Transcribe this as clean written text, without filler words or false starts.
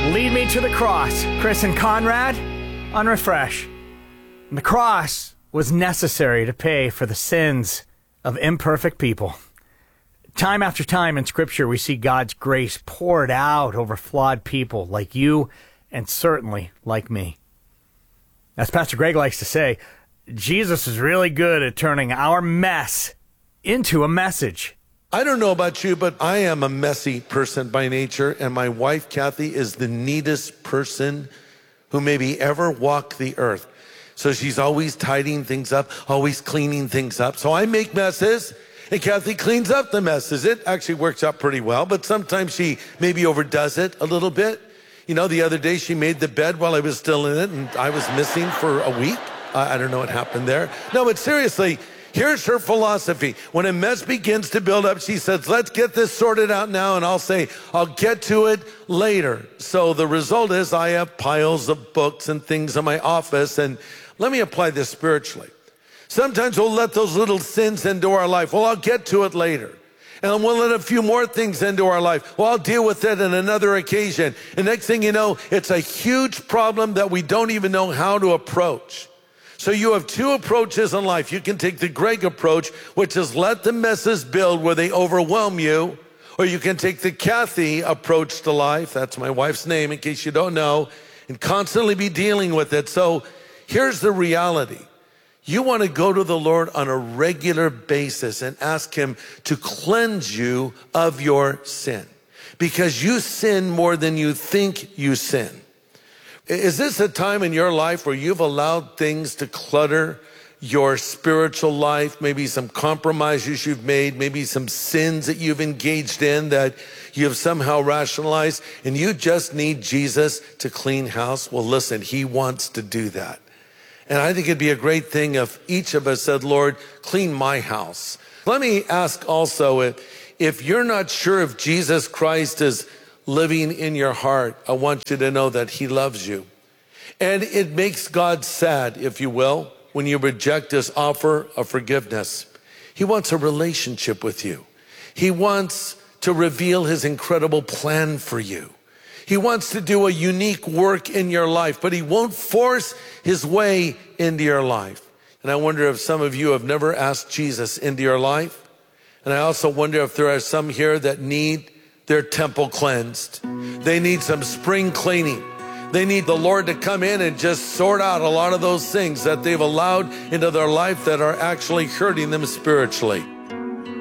Lead Me to the Cross, Chris and Conrad on Refresh. And the cross was necessary to pay for the sins of imperfect people. Time after time in Scripture, we see God's grace poured out over flawed people like you and certainly like me. As Pastor Greg likes to say, Jesus is really good at turning our mess into a message. I don't know about you, but I am a messy person by nature, and my wife, Kathy, is the neatest person who maybe ever walked the earth. So she's always tidying things up, always cleaning things up. So I make messes, and Kathy cleans up the messes. It actually works out pretty well, but sometimes she maybe overdoes it a little bit. You know, the other day she made the bed while I was still in it, and I was missing for a week. I don't know what happened there. No, but seriously, here's her philosophy. When a mess begins to build up, she says, let's get this sorted out now. And I'll say, I'll get to it later. So the result is I have piles of books and things in my office. And let me apply this spiritually. Sometimes we'll let those little sins into our life. Well, I'll get to it later. And we'll let a few more things into our life. Well, I'll deal with it on another occasion. And next thing you know, it's a huge problem that we don't even know how to approach. So you have two approaches in life. You can take the Greg approach, which is let the messes build where they overwhelm you. Or you can take the Kathy approach to life. That's my wife's name, in case you don't know. And constantly be dealing with it. So here's the reality. You want to go to the Lord on a regular basis and ask Him to cleanse you of your sin. Because you sin more than you think you sin. Is this a time in your life where you've allowed things to clutter your spiritual life? Maybe some compromises you've made, maybe some sins that you've engaged in that you've somehow rationalized, and you just need Jesus to clean house? Well, listen, He wants to do that. And I think it'd be a great thing if each of us said, Lord, clean my house. Let me ask also, if you're not sure if Jesus Christ is living in your heart, I want you to know that He loves you. And it makes God sad, if you will, when you reject His offer of forgiveness. He wants a relationship with you. He wants to reveal His incredible plan for you. He wants to do a unique work in your life, but He won't force His way into your life. And I wonder if some of you have never asked Jesus into your life. And I also wonder if there are some here that need their temple cleansed. They need some spring cleaning. They need the Lord to come in and just sort out a lot of those things that they've allowed into their life that are actually hurting them spiritually.